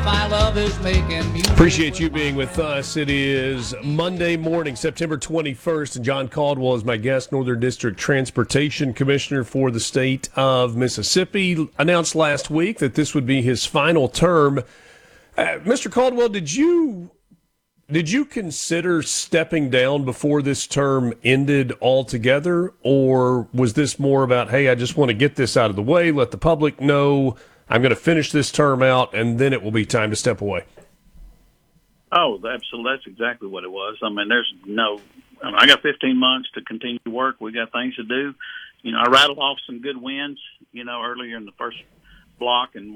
life I love is making music. Appreciate you being with us. It is Monday morning, September 21st, and John Caldwell is my guest, Northern District Transportation Commissioner for the state of Mississippi. Announced last week that this would be his final term. Mr. Caldwell, did you consider stepping down before this term ended altogether, or was this more about, hey, I just want to get this out of the way, let the public know I'm going to finish this term out, and then it will be time to step away? Oh, absolutely. That's exactly what it was. I mean, I got 15 months to continue to work. We got things to do. I rattled off some good wins, earlier in the first block, and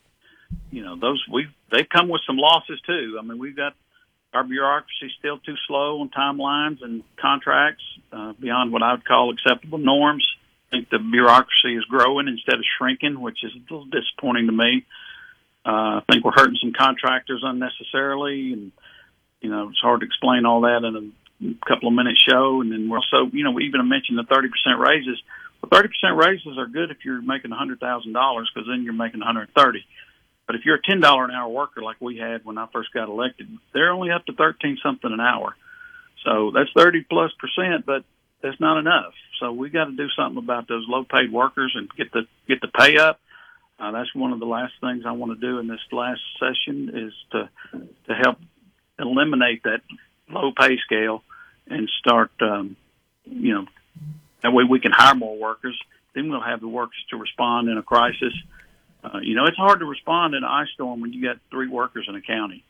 they've come with some losses too. I mean, we've got our bureaucracy still too slow on timelines and contracts beyond what I would call acceptable norms. I think the bureaucracy is growing instead of shrinking, which is a little disappointing to me. I think we're hurting some contractors unnecessarily, and it's hard to explain all that in a couple of minute show. And then we're also, we even mentioned the 30% raises. Well, 30% raises are good if you're making $100,000, because then you're making $130,000. But if you're a $10 an hour worker like we had when I first got elected, they're only up to 13 something an hour. So that's 30+%, but that's not enough. So we got to do something about those low paid workers and get the pay up. That's one of the last things I want to do in this last session, is to help eliminate that low pay scale and start, that way we can hire more workers. Then we'll have the workers to respond in a crisis. It's hard to respond in an ice storm when you got 3 workers in a county,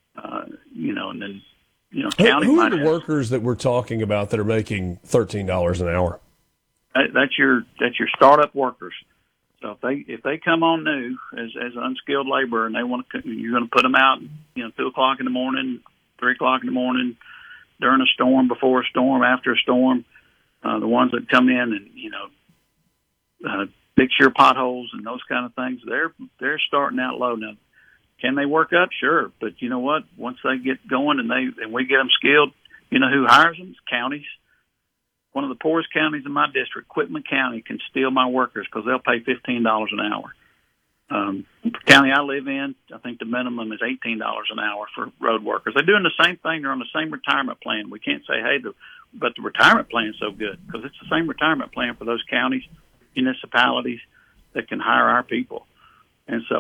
and then, county. Who are the workers that we're talking about that are making $13 an hour? That's your startup workers. So if they come on new as unskilled labor, and you're going to put them out, 2:00 in the morning, 3:00 in the morning, during a storm, before a storm, after a storm, the ones that come in and fix your potholes and those kind of things, they're starting out low now. Can they work up? Sure, but you know what? Once they get going and we get them skilled, who hires them? It's counties. One of the poorest counties in my district, Quitman County, can steal my workers because they'll pay $15 an hour. The county I live in, I think the minimum is $18 an hour for road workers. They're doing the same thing. They're on the same retirement plan. We can't say, hey, but the retirement plan is so good, because it's the same retirement plan for those counties, municipalities that can hire our people. And so